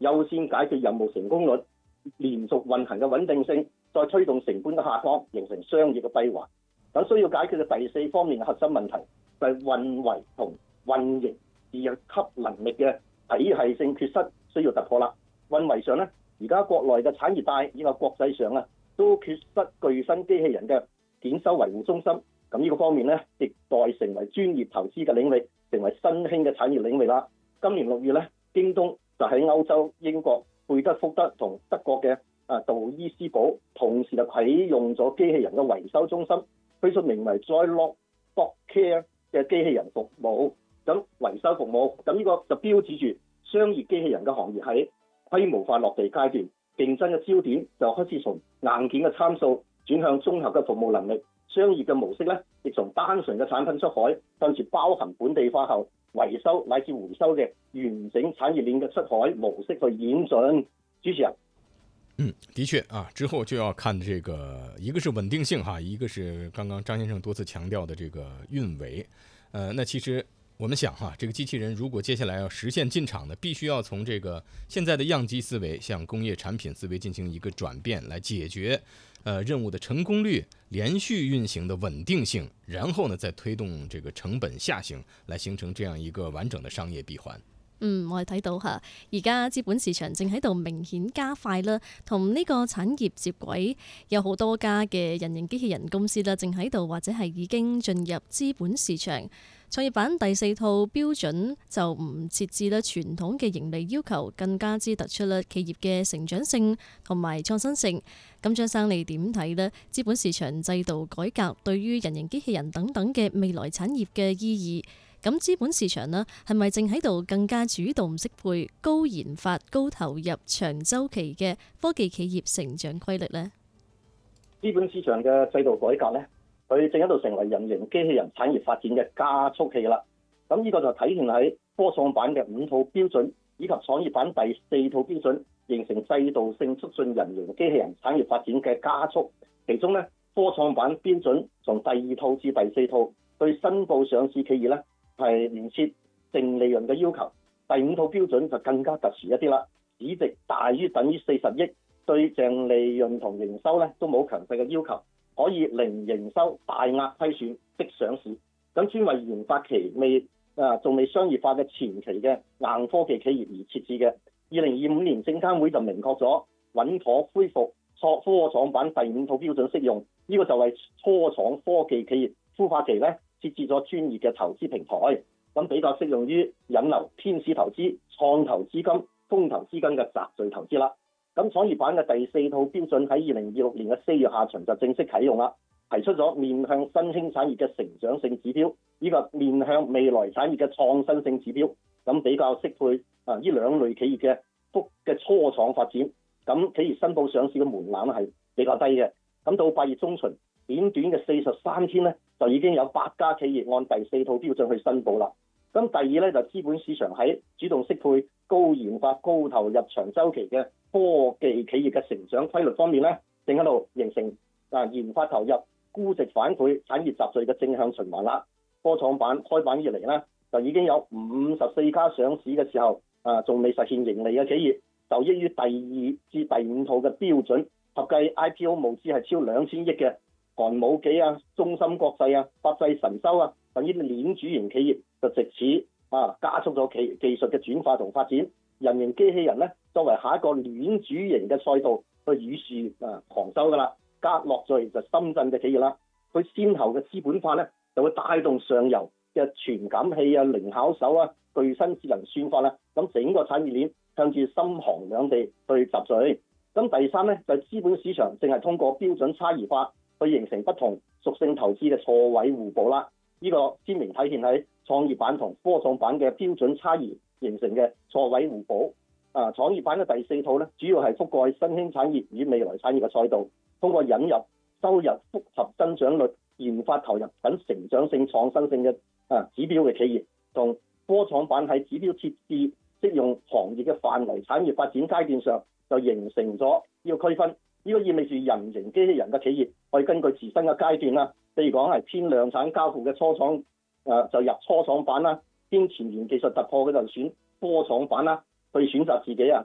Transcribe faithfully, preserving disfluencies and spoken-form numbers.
優先解決任務成功率、連續運行嘅穩定性，再推動成本嘅下降，形成商業嘅閉環。咁需要解決嘅第四方面嘅核心問題就係運維同運營自給能力嘅體系性缺失，需要突破啦。運維上咧，而家國內嘅產業帶以及國際上啊，都缺失具身機器人嘅檢修維護中心。咁呢個方面咧，亟待成為專業投資嘅領域，成為新興嘅產業領域啦。今年六月咧，京東就喺歐洲、英國、貝德福德同德國嘅啊杜伊斯堡，同時就啟用咗機器人嘅維修中心，推出名為 Joylock Dog Care 嘅機器人服務，咁維修服務，咁呢個就標誌住商業機器人嘅行業喺規模化落地階段，競爭嘅焦點就開始從硬件嘅參數轉向綜合嘅服務能力。商業嘅模式咧，亦從單純嘅產品出海，甚至包含本地化後維修乃至回收嘅完整產業鏈嘅出海模式去演進。主持人， 嗯，的確啊，之後就要看這個，一個是穩定性哈，一個是剛剛張先生多次強調的這個運維。呃，那其實我們想哈，這個機器人如果接下來要實現進場的，必須要從這個現在的樣機思維向工業產品思維進行一個轉變，來解決呃任務的成功率、連續運行的穩定性，然後呢再推動這個成本下行，來形成這樣一個完整的商業閉環。 嗯，我哋睇到嚇，而家資本市場正喺度明顯加快啦，同呢個產業接軌，有好多家嘅人形機器人公司啦，正喺度或者係已經進入資本市場。創業板第四套標準就唔設置啦傳統嘅盈利要求，更加之突出啦企業嘅成長性同埋創新性。咁張生你點睇呢？資本市場制度改革對於人形機器人等等嘅未來產業嘅意義？咁資本市場呢，係咪正喺度更加主動適配高研發、高投入、長週期嘅科技企業成長規律呢？ 資本市場嘅制度改革呢，佢正喺度成為人形機器人產業發展嘅加速器啦。咁呢個就體現喺科創板嘅五套標準以及創業板第四套標準，形成制度性促進人形機器人產業發展嘅加速。其中呢，科創板標準從第二套至第四套對申報上市企業呢，係唔設淨利潤嘅要求。第五套標準就更加特殊一啲啦，市值大於等於四十億，對淨利潤同營收咧都冇強制嘅要求，可以零營收大額虧損即上市。咁專為研發期未啊仲未商業化嘅前期嘅硬科技企業而設置嘅。二零二五年證監會就明確咗穩妥恢復創科創板第五套標準適用，呢、這個就為初創科技企業孵化期咧設置咗專業嘅投資平台，咁比較適用於引流天使投資、創投資金、風投資金嘅集聚投資啦。咁創業板嘅第四套標準喺二零二六年嘅四月下旬就正式啟用啦，提出咗面向新興產業嘅成長性指標，以及面向未來產業嘅創新性指標，咁比較適配啊呢兩類企業嘅福嘅初創發展。咁企業申報上市嘅門檻係比較低嘅。咁到八月中旬，短短嘅四十三天咧，就已經有八家企業按第四套標準去申報啦。咁第二咧就資本市場喺主動適配高研發、高投入、長週期嘅科技企業嘅成長規律方面咧，正喺度形成啊研發投入、估值反饋、產業集聚嘅正向循環啦。科創板開板以嚟咧，就已經有五十四家上市嘅時候啊，仲未實現盈利嘅企業，受益於第二至第五套嘅標準，合計 I P O 募資係超兩千億嘅。韓武紀啊、中芯國際啊、百濟神州啊等呢啲鏈主型企業就藉此啊加速咗技技術嘅轉化同發展。人形機器人咧作為下一個鏈主型嘅賽道去與樹啊狂收噶啦。加落序就深圳嘅企業啦，佢先後嘅資本化咧就會帶動上游嘅傳感器啊、零巧手啊、具身智能算法啦，咁整個產業鏈向住深韓兩地去集聚。咁第三咧就係、資本市場正係通過標準差異化，去形成不同屬性投資嘅錯位互補啦，呢、這個鮮明體現喺創業板同科創板嘅標準差異形成嘅錯位互補。啊，創業板嘅第四套咧，主要係覆蓋新興產業與未來產業嘅賽道，通過引入收入複合增長率、研發投入等成長性、創新性嘅啊指標嘅企業，同科創板喺指標設置適用行業嘅範圍產業發展階段上，就形成咗呢個區分。呢個意味住人形機器人嘅企業可以根據自身嘅階段啦，譬如講係偏量產交付嘅初創，誒、呃、就入初創板啦；偏前沿技術突破嘅就選科創板啦，去選擇自己啊